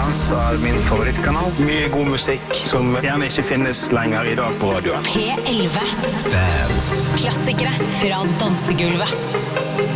Dans er min favorittkanal. Mye god musikk som gjerne ikke finnes lenger i dag på radioen. P11. Dance. Klassikere fra dansegulvet.